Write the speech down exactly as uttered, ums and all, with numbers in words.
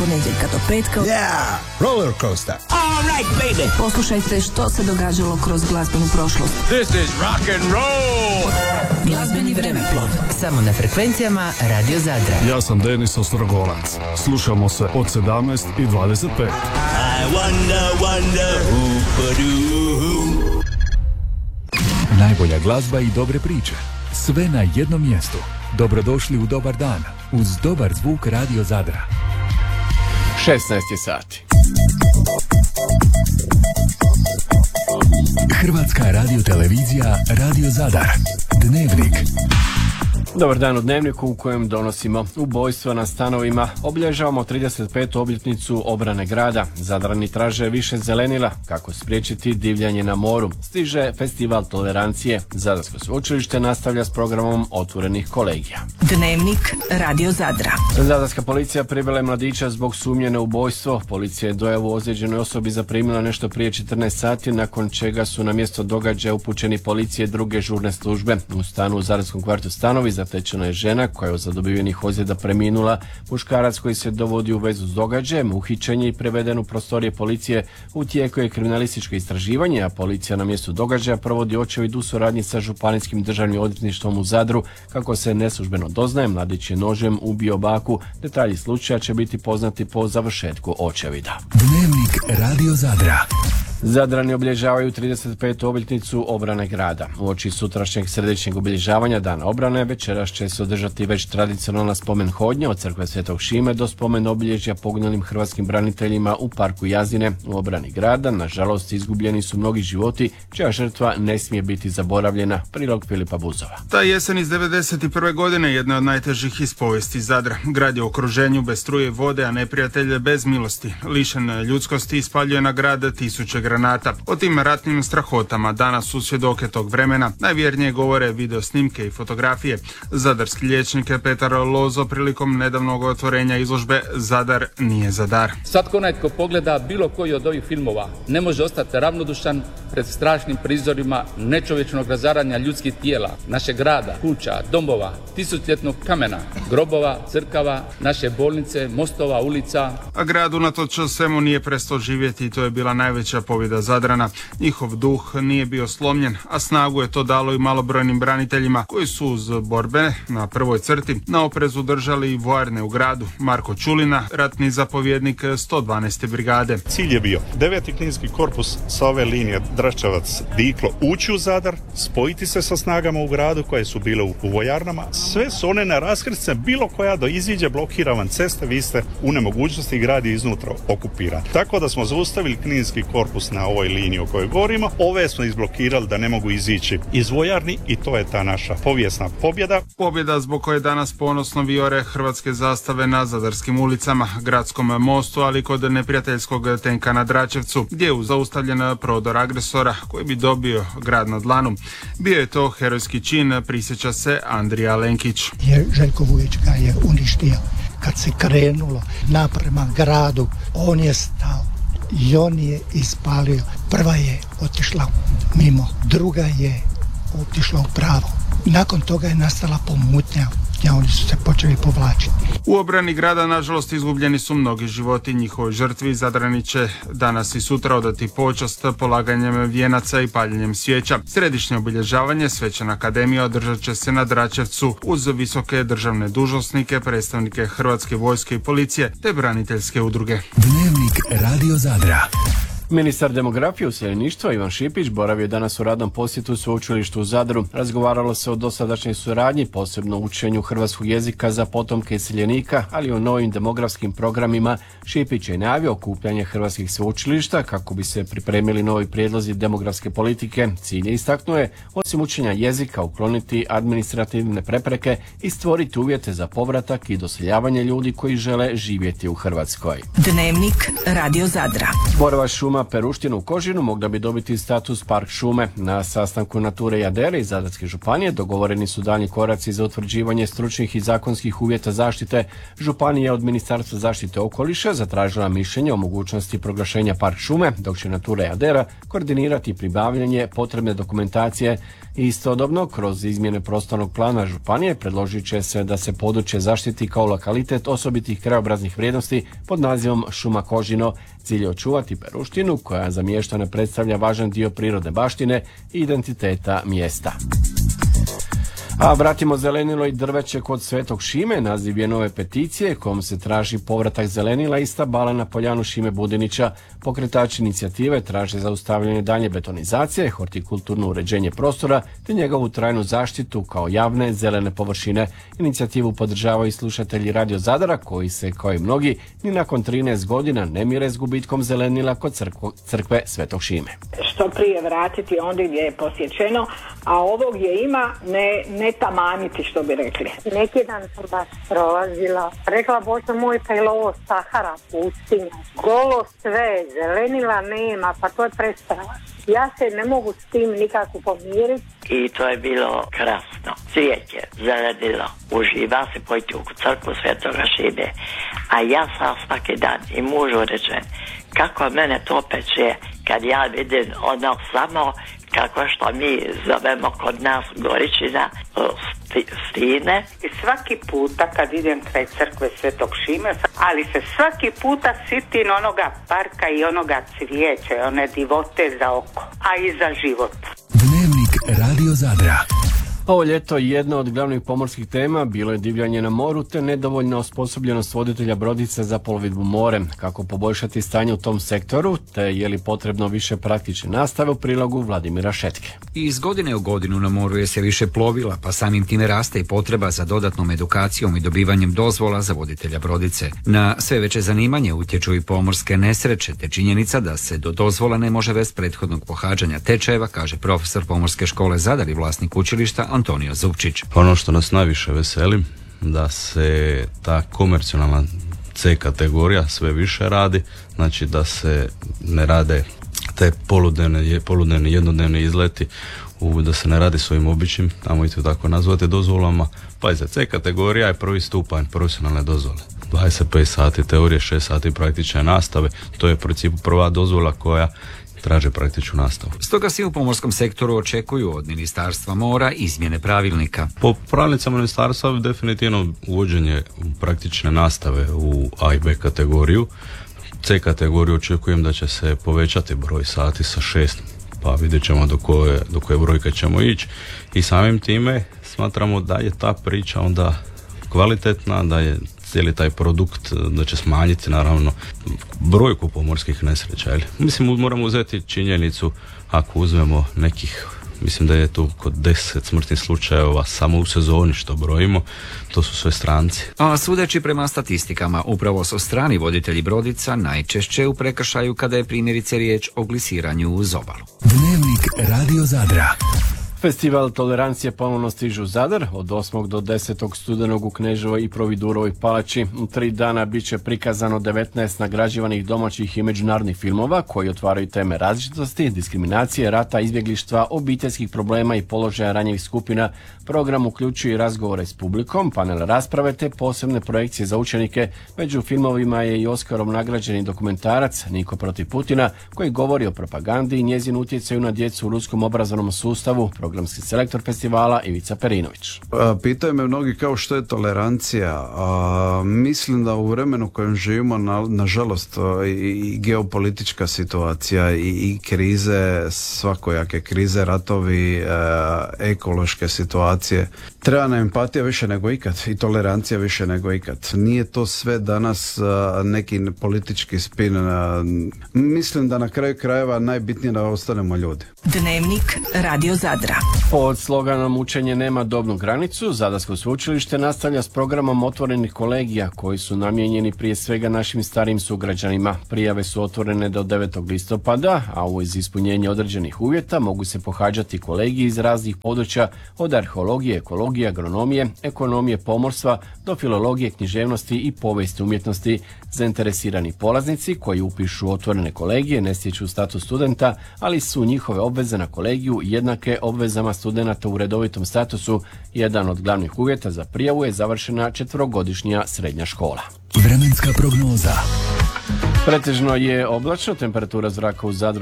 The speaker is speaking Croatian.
ponedjeljka do petka. Yeah, roller coaster. All right, baby. Poslušajte što se događalo kroz glazbenu prošlost. This is rock and roll. Glazbeni vremeplov. Samo na frekvencijama Radio Zadra. Ja sam Denis Ostrogolac. Slušamo se od sedamnaest i dvadeset pet. I wonder, wonder who could do. Najbolja glazba i dobre priče. Sve na jednom mjestu. Dobrodošli u Dobar dan uz dobar zvuk Radio Zadra. šesnaest je sati. Hrvatska radiotelevizija Radio Zadar. Dnevnik. Dobar dan u Dnevniku u kojem donosimo ubojstva na stanovima. Obilježavamo trideset petu obljetnicu obrane grada. Zadrani traže više zelenila. Kako spriječiti divljanje na moru. Stiže festival tolerancije. Zadarsko sveučilište nastavlja s programom otvorenih kolegija. Dnevnik Radio Zadra. Zadarska policija privela je mladića zbog sumnje na ubojstvo. Policija je dojavu ozlijeđenoj osobi zaprimila nešto prije četrnaest sati, nakon čega su na mjesto događaja upućeni policije i druge žurne službe. U stanu u Zadarskom kvartu Stanovi zatečena je žena koja je od zadobivenih ozljeda preminula. Muškarac koji se dovodi u vezu s događajem, uhićen je i preveden u prostorije policije. U tijeku je kriminalističko istraživanje, a policija na mjestu događaja provodi očevid u suradnji sa Županijskim državnim odvjetništvom u Zadru. Kako se neslužbeno doznaje, mladić je nožem ubio baku. Detalji slučaja će biti poznati po završetku očevida. Dnevnik Radio Zadra. Zadrani obilježavaju trideset petu obljetnicu obrane grada. Uoči sutrašnjeg središnjeg obilježavanja Dana obrane večeras će se održati već tradicionalna spomen hodnja od crkve Svetog Šime do spomen obilježja poginulim hrvatskim braniteljima u parku Jazine. U obrani grada, nažalost, izgubljeni su mnogi životi, čija žrtva ne smije biti zaboravljena. Prilog Filipa Buzova. Ta jesen iz devedeset prve. godine jedna od najtežih iz povijesti Zadra. Grad je u okruženju bez struje i vode, a neprijatelj bez milosti. Lišen ljudskosti ispaljuje na grad tisuće granata. O tim ratnim strahotama danas su svjedoke tog vremena. Najvjernije govore video snimke i fotografije. Zadarski liječnik Petar Lozo prilikom nedavnog otvorenja izložbe Zadar nije za dar. Svatko onaj tko pogleda bilo koji od ovih filmova ne može ostati ravnodušan pred strašnim prizorima nečovječnog razaranja ljudskih tijela, našeg grada, kuća, domova, tisućljetnog kamena, grobova, crkava, naše bolnice, mostova, ulica. A grad unatoč svemu nije prestao živjeti i to je bila najveća pobjeda Zadrana. Njihov duh nije bio slomljen, a snagu je to dalo i malobrojnim braniteljima koji su uz borbe na prvoj crti na oprezu držali i vojarne u gradu. Marko Čulina, ratni zapovjednik sto dvanaeste brigade. Cilj je bio deveti kninski korpus sa ove linije Dračevac-Diklo ući u Zadar, spojiti se sa snagama u gradu koje su bile u, u vojarnama. Sve su one na raskrsce, bilo koja do iziđe blokira vam ceste, vi ste u nemogućnosti, grad je iznutra okupiran. Tako da smo zaustavili kninski korpus na ovoj liniji o kojoj govorimo. Ove smo izblokirali da ne mogu izići iz vojarni i to je ta naša povijesna pobjeda. Pobjeda zbog koje danas ponosno vijore hrvatske zastave na zadarskim ulicama, gradskom mostu, ali kod neprijateljskog tenka na Dračevcu, gdje je zaustavljen prodor agresora koji bi dobio grad na dlanu. Bio je to herojski čin, prisjeća se Andrija Lenkić. Je Željko Vujić ga je uništio. Kad se krenulo naprema gradu, on je stao i on je ispalio. Prva je otišla mimo, druga je otišla u pravo. Nakon toga je nastala pomutnja i oni su se počeli povlačiti. U obrani grada, nažalost, izgubljeni su mnogi životi. Njihovoj žrtvi Zadrani će danas i sutra odati počast polaganjem vijenaca i paljenjem svijeća. Središnje obilježavanje Svečana akademija održat će se na Dračevcu uz visoke državne dužnosnike, predstavnike Hrvatske vojske i policije te braniteljske udruge. Dnevnik Radio Zadra. Ministar demografije i useljeništva Ivan Šipić boravio je danas u radnom posjetu sveučilištu u Zadru. Razgovaralo se o dosadašnjoj suradnji, posebno učenju hrvatskog jezika za potomke iseljenika, ali i o novim demografskim programima. Šipić je najavio okupljanje hrvatskih sveučilišta kako bi se pripremili novi prijedlozi demografske politike. Cilj je, istaknuo je, osim učenja jezika ukloniti administrativne prepreke i stvoriti uvjete za povratak i doseljavanje ljudi koji žele živjeti u Hrvatskoj. Dnevnik Radio Zadra. Borova šuma šuma Peruština u Kožinu mogla bi dobiti status park šume. Na sastanku Nature i Adere iz Zadarske županije dogovoreni su daljnji koraci za utvrđivanje stručnih i zakonskih uvjeta zaštite. Županija od Ministarstva zaštite okoliša zatražila mišljenje o mogućnosti proglašenja park šume, dok će Natura i Adera koordinirati pribavljanje potrebne dokumentacije. Istodobno, kroz izmjene prostornog plana županije predložit će se da se područje zaštiti kao lokalitet osobitih krajobraznih vrijednosti pod nazivom Šuma Kožino. Cilj je očuvati Peruštinu koja za mještane predstavlja važan dio prirodne baštine i identiteta mjesta. A vratimo zelenilo i drveće kod Svetog Šime. Naziv je nove peticije kojom se traži povratak zelenila i stabala na poljanu Šime Budinića. Pokretači inicijative traže zaustavljanje daljnje betonizacije, hortikulturno uređenje prostora te njegovu trajnu zaštitu kao javne zelene površine. Inicijativu podržavaju i slušatelji Radio Zadara koji se, kao i mnogi, ni nakon trinaest godina ne mire s gubitkom zelenila kod crkvo, crkve Svetog Šime. Što prije vratiti ondje gdje je posjećeno, a ovo gdje ima ne, ne tamaniti, što bi rekli. Neki dan sam baš prolazila. Rekla, Bože moj, pa je ovo Sahara, pustinja. Golo sve, zelenila nema, pa to je prestrava. Ja se ne mogu s tim nikako pomiriti. I to je bilo krasno. Cvijeće, zelenilo, uživa se pojти u crkvu Svetoga Šime. A ja sam svaki dan i mužu rečem, kako mene to peče kad ja vidim ono samo kako što mi zovemo kod nas Goričina sti, stine. I svaki puta kad idem kraj crkve Svetog Šime, ali se svaki puta sitim onoga parka i onoga cvijeća, one divote za oko, a i za život. Dnevnik Radio Zadra. Ovo ljeto jedna od glavnih pomorskih tema bilo je divljanje na moru te nedovoljna osposobljenost voditelja brodice za plovidbu morem. Kako poboljšati stanje u tom sektoru te je li potrebno više praktične nastave u prilogu Vladimira Šetke. Iz godine u godinu na moru je se više plovila, pa samim time raste i potreba za dodatnom edukacijom i dobivanjem dozvola za voditelja brodice. Na sve veće zanimanje utječu i pomorske nesreće te činjenica da se do dozvola ne može bez prethodnog pohađanja tečajeva, kaže profesor Pomorske škole Zadar i vlasnik učilišta Antonio Zupčić. Ono što nas najviše veseli, da se ta komercijalna C kategorija sve više radi, znači da se ne rade te poludnevne, poludnevni jednodnevni izleti, u, da se ne radi svojim običnim, tamo i to tako nazvate, dozvolama. Pa i za C kategorija je prvi stupanj profesionalne dozvole. dvadeset pet sati teorije, šest sati praktične nastave, to je u principu prva dozvola koja traže praktičnu nastavu. Stoga svi u pomorskom sektoru očekuju od Ministarstva mora izmjene pravilnika. Po pravilnicama ministarstva definitivno uvođenje praktične nastave u A i B kategoriju. C kategoriju očekujem da će se povećati broj sati sa šest, pa vidjet ćemo do koje, do koje brojke ćemo ići. I samim time smatramo da je ta priča onda kvalitetna, da je cijeli taj produkt, da će smanjiti naravno brojku pomorskih nesreća. Mislim, moramo uzeti činjenicu, ako uzmemo nekih, mislim da je tu kod deset smrtnih slučajeva samo u sezoni što brojimo, to su sve stranci. A sudeći prema statistikama, upravo su strani voditelji brodica najčešće u prekršaju kada je primjerice riječ o glisiranju uz obalu. Dnevnik Radio Zadra. Festival tolerancije ponovno stiže u Zadar od osmog do desetog studenog u Kneževoj i Providurovoj palači. U tri dana bit će prikazano devetnaest nagrađivanih domaćih i međunarodnih filmova koji otvaraju teme različitosti, diskriminacije, rata, izbjeglištva, obiteljskih problema i položaja ranjivih skupina. Program uključuje razgovore s publikom, panel rasprave te posebne projekcije za učenike. Među filmovima je i Oskarom nagrađeni dokumentarac Niko protiv Putina koji govori o propagandi i njezinu utjecaju na djecu u ruskom obrazovnom sustavu. Programski selektor festivala Ivica Perinović. Pitaju me mnogi kao što je tolerancija. A, mislim da u vremenu u kojem živimo, na, nažalost, i, i geopolitička situacija i, i krize, svakojake krize, ratovi, e, ekološke situacije, treba nam empatija više nego ikad i tolerancija više nego ikad. Nije to sve danas a, neki politički spin. A, mislim da na kraju krajeva najbitnije da ostanemo ljudi. Dnevnik Radio Zadra. Pod sloganom Učenje nema dobnu granicu, Zadarsko sveučilište nastavlja s programom otvorenih kolegija koji su namijenjeni prije svega našim starijim sugrađanima. Prijave su otvorene do devetog listopada, a uz ispunjenje određenih uvjeta mogu se pohađati kolegiji iz raznih područja od arheologije, ekologije, agronomije, ekonomije, pomorstva do filologije, književnosti i povijesti umjetnosti. Zainteresirani polaznici koji upišu otvorene kolegije ne stječu status studenta, ali su njihove obveze na kolegiju jednake obvezama studenata u redovitom statusu. Jedan od glavnih uvjeta za prijavu je završena četverogodišnja srednja škola. Vremenska prognoza. Pretežno je oblačno, temperatura zraka u Zadru